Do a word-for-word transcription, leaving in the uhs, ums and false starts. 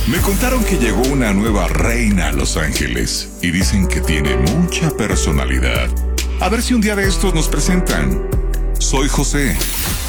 Me contaron que llegó una nueva reina a Los Ángeles y dicen que tiene mucha personalidad. A ver si un día de estos nos presentan. Soy José